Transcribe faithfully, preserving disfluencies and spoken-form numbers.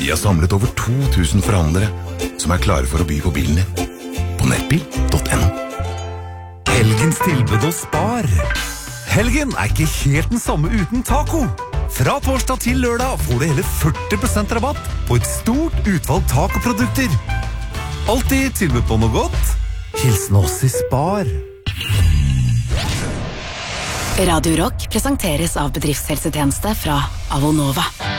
Vi har samlet over to tusen forhandlere som er klare for å by på bilen din. På nettbil punktum no. Helgens tilbud hos Spar. Helgen er ikke helt den samme uten taco. Fra torsdag til lørdag får du hele førti prosent rabatt på et stort utvalg tacoprodukter. Alltid tilbud på noe godt. Hilsen oss i Spar. Radio Rock presenteres av bedriftshelsetjeneste fra Avonova.